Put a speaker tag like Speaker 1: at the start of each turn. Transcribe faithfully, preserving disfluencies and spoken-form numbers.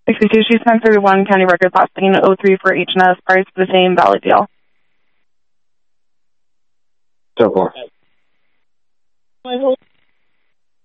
Speaker 1: sixty-two, she's ten thirty-one, county records last seen oh three for H and S, price for the same, valid deal.
Speaker 2: So far.